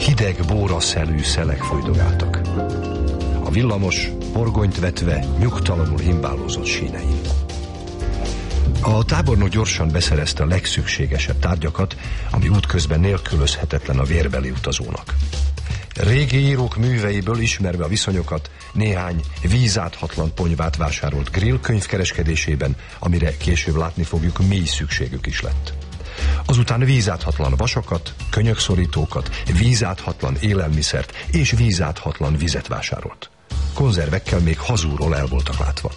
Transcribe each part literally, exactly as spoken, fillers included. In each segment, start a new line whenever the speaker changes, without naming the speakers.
hideg bóraszelű szelek folydogáltak. A villamos horgonyt vetve nyugtalanul himbálózott sínein. A tábornok gyorsan beszerezte a legszükségesebb tárgyakat, ami útközben nélkülözhetetlen a vérbeli utazónak. Régi írók műveiből ismerve a viszonyokat, néhány vízáthatlan ponyvát vásárolt Grill könyvkereskedésében, amire később látni fogjuk, mély szükségük is lett. Azután vízáthatlan vasakat, könyökszorítókat, vízáthatlan élelmiszert és vízáthatlan vizet vásárolt. Konzervekkel még hazúról el voltak látva.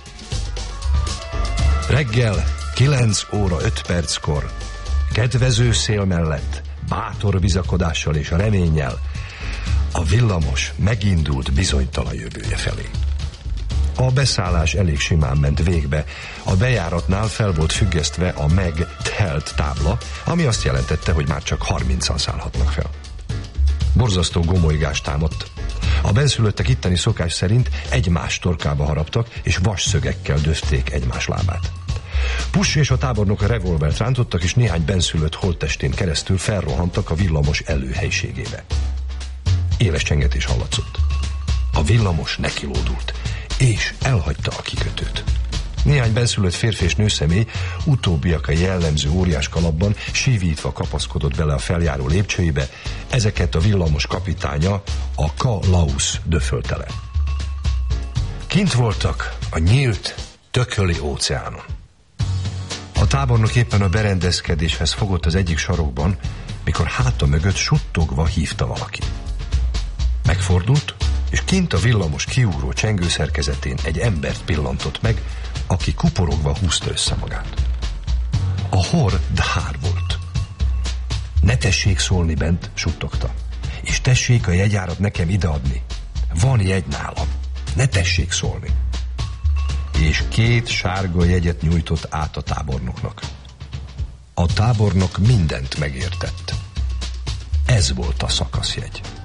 Reggel kilenc óra öt perckor, kedvező szél mellett, bátor bizakodással és reménnyel a villamos megindult bizonytalan jövője felé. A beszállás elég simán ment végbe. A bejáratnál fel volt függesztve a megtelt tábla, ami azt jelentette, hogy már csak harmincan szállhatnak fel. Borzasztó gomolygás támadt. A benszülöttek itteni szokás szerint egymás torkába haraptak, és vasszögekkel döfték egymás lábát. Push és a tábornok a revolvert rántottak, és néhány benszülött holttestén keresztül felrohantak a villamos előhelyiségébe. Éles csengetés hallatszott. A villamos nekilódult, és elhagyta a kikötőt. Néhány benszülött férfi és nőszemély, utóbbiak a jellemző óriás kalapban, sívítva kapaszkodott bele a feljáró lépcsőibe, ezeket a villamos kapitánya, a Kalaus döfölte le. Kint voltak a nyílt, tököli óceánon. A tábornok éppen a berendezkedéshez fogott az egyik sarokban, mikor háta mögött suttogva hívta valaki. Megfordult, és kint a villamos kiugró csengőszerkezetén egy embert pillantott meg, aki kuporogva húzta össze magát. A Hor Dhár volt. Ne tessék szólni bent, suttogta, és tessék a jegyárat nekem ideadni. Van jegy nálam, ne tessék szólni. És két sárga jegyet nyújtott át a tábornoknak. A tábornok mindent megértett. Ez volt a szakaszjegy.